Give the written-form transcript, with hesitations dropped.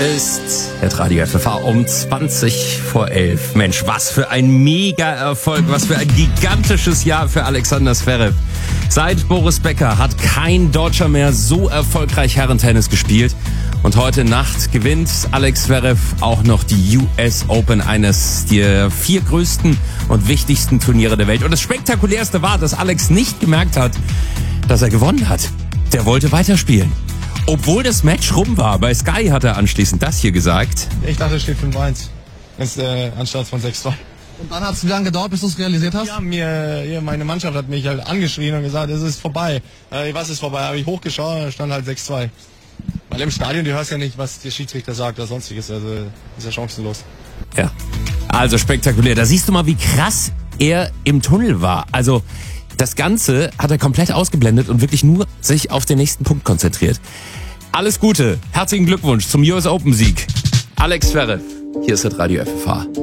ist Radio FFH um 11:20. Mensch, was für ein Mega-Erfolg, was für ein gigantisches Jahr für Alexander Zverev. Seit Boris Becker hat kein Deutscher mehr so erfolgreich Herrentennis gespielt. Und heute Nacht gewinnt Alex Zverev auch noch die US Open, eines der 4 größten und wichtigsten Turniere der Welt. Und das Spektakulärste war, dass Alex nicht gemerkt hat, dass er gewonnen hat. Der wollte weiterspielen. Obwohl das Match rum war. Bei Sky hat er anschließend das hier gesagt. Ich dachte, es steht 5-1. Anstatt von 6-2. Und dann hat es wie lange gedauert, bis du es realisiert hast? Ja, meine Mannschaft hat mich halt angeschrien und gesagt, es ist vorbei. Was ist vorbei? Habe ich hochgeschaut und stand halt 6-2. Weil im Stadion, du hörst ja nicht, was der Schiedsrichter sagt oder sonstiges. Also ist ja chancenlos. Ja, also spektakulär. Da siehst du mal, wie krass er im Tunnel war. Also das Ganze hat er komplett ausgeblendet und wirklich nur sich auf den nächsten Punkt konzentriert. Alles Gute, herzlichen Glückwunsch zum US Open Sieg. Alex Zverev, hier ist das Radio FFH.